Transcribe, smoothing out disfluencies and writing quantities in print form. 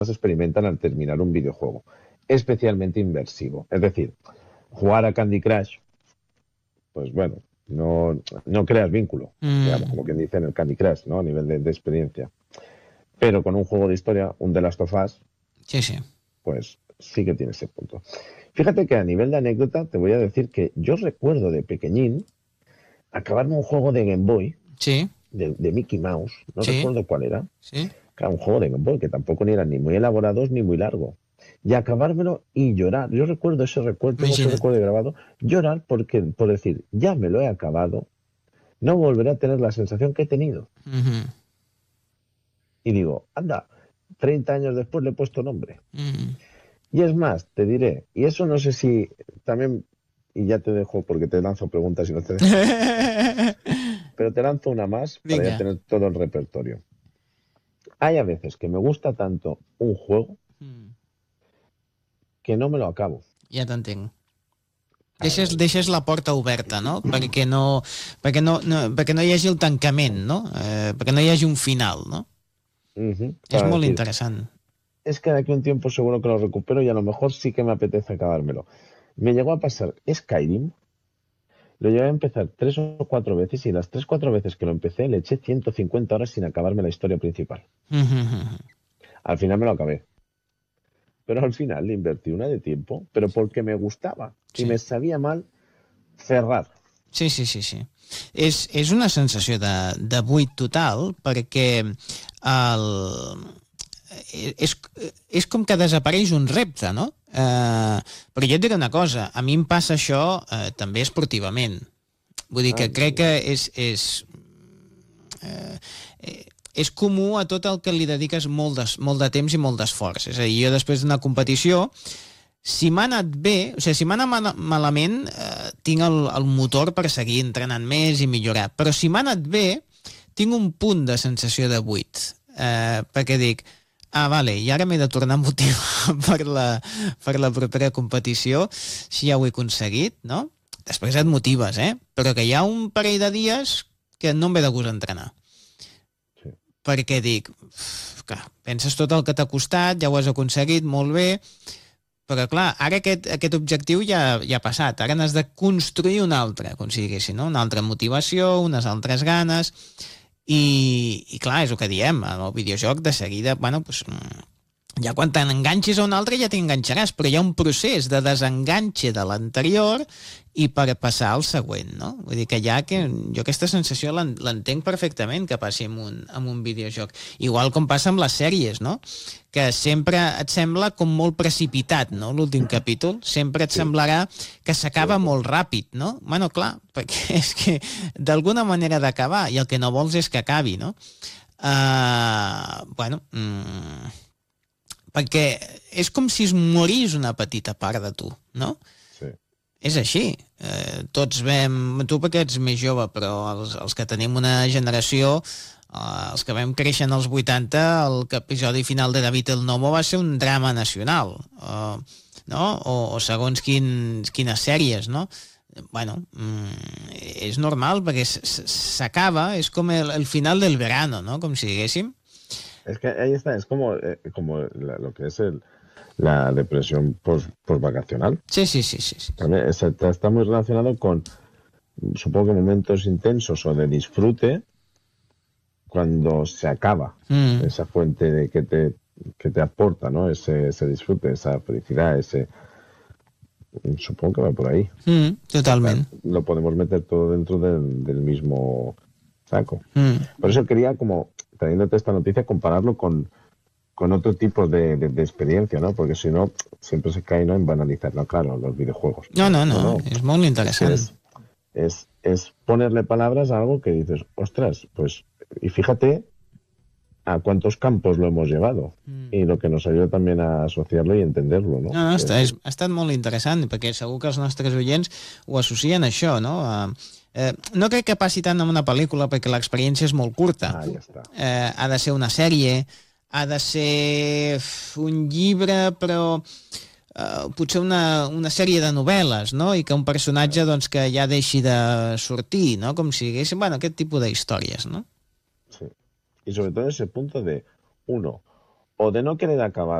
experimentan al terminar un videojuego, especialmente inmersivo. Es decir, jugar a Candy Crush, pues bueno, no creas vínculo, digamos, como quien dice en el Candy Crush, ¿no? A nivel de experiencia. Pero con un juego de historia, un The Last of Us, Sí. pues sí que tiene ese punto. Fíjate que a nivel de anécdota te voy a decir que yo recuerdo de pequeñín acabarme un juego de Game Boy, Sí. de Mickey Mouse, no Sí. recuerdo cuál era, Sí. claro, un juego de Game Boy que tampoco ni eran ni muy elaborados ni muy largo. Y acabármelo y llorar. Yo recuerdo tengo ese Imagina't. recuerdo grabado, llorar porque, por decir, ya me lo he acabado, no volveré a tener la sensación que he tenido. Y digo, anda, 30 años después le he puesto nombre. Y es más, te diré, y eso no sé si también, y ya te dejo porque te lanzo preguntas y no te dejo, pero te lanzo una más para ya Vinga. tener todo el repertorio. Hay a veces que me gusta tanto un juego que no me lo acabo. Ja t'entenc. Claro, Deixes la porta oberta, no? Perquè no hi hagi el tancament, no? Perquè no hi hagi un final, no? És para molt decir, interessant. es que de aquí a un tiempo seguro que lo recupero y a lo mejor sí que me apetece acabármelo. Me llegó a pasar Skyrim, lo llevé a empezar 3 o 4 veces y las 3 o 4 veces que lo empecé le eché 150 horas sin acabarme la historia principal. Al final me lo acabé. Pero al final le invertí una de tiempo, pero porque me gustaba y me sabía mal cerrar. Sí. És una sensació de buit total perquè és com que desapareix un repte, no? Però jo et diré una cosa, a mi em passa això també esportivament. Vull dir que crec que és comú a tot el que li dediques molt de temps i molt d'esforç. És a dir, jo després d'una competició, si m'ha anat bé, o sigui, si m'ha anat malament, tinc el motor per seguir entrenant més i millorar. Però si m'ha anat bé, tinc un punt de sensació de buit. Perquè dic, vale, i ara m'he de tornar a motivar per la propera competició, si ja ho he aconseguit, no? Després et motives, però que hi ha un parell de dies que no em ve de gust entrenar. Sí. Perquè dic, clar, penses tot el que t'ha costat, ja ho has aconseguit, molt bé, però clar, ara aquest objectiu ja ha passat, ara n'has de construir un altre, com si diguessin, no? Una altra motivació, unes altres ganes, i clar, és el que diem, en el videojoc de seguida, bueno, doncs, ja quan t'enganxis a un altre ja t'enganxaràs, però hi ha un procés de desenganxe de l'anterior i per passar al següent, no? Vull dir que jo aquesta sensació l'entenc perfectament que passi amb un videojoc. Igual com passa amb les sèries, no? Que sempre et sembla com molt precipitat, no? L'últim capítol. Sempre et semblarà que s'acaba molt ràpid, no? Bueno, clar, perquè és que d'alguna manera d'acabar i el que no vols és que acabi, no? Perquè és com si es morís una petita part de tu, no? Sí. És així. Tots tu perquè ets més jove, però els que tenim una generació, els que vam créixer en els 80, el episodi final de David el Nomo va ser un drama nacional, no? O segons quines sèries, no? Bueno, és normal perquè s'acaba, és com el final del verano, no? Com si diguéssim. Es que ahí está, es como lo que es la depresión postvacacional. Sí. También está muy relacionado con, supongo que momentos intensos o de disfrute cuando se acaba esa fuente de que te aporta, ¿no? Ese disfrute, esa felicidad, supongo que va por ahí. Totalment. O sea, lo podemos meter todo dentro del mismo saco. Por eso quería, como trayéndote esta noticia, compararlo con otro tipo de experiencia, ¿no? Porque si no, siempre se cae, ¿no?, en banalizar, ¿no? Claro, los videojuegos. No, es molt interessant. Es ponerle palabras a algo que dices, ostras, pues, y fíjate a cuántos campos lo hemos llevado y lo que nos ayuda también a asociarlo y entenderlo, ¿no? Ha estat molt interessant, perquè segur que els nostres oients ho associen a això, no? No crec que passi tant en una pel·lícula perquè l'experiència és molt curta. Ja està. Ha de ser una sèrie, ha de ser un llibre, però potser una sèrie de novel·les, no? I que un personatge doncs, que ja deixi de sortir, no? Com si diguéssim, aquest tipus d'històries, no? Sí. Y sobre todo ese punto de, uno, o de no querer acabar